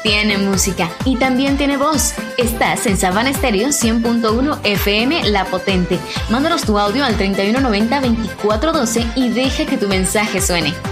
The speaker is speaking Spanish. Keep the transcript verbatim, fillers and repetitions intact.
Tiene música y también tiene voz. Estás en Savana Estéreo cien punto uno F M La Potente. Mándanos tu audio al treinta y uno noventa veinticuatro doce y deja que tu mensaje suene.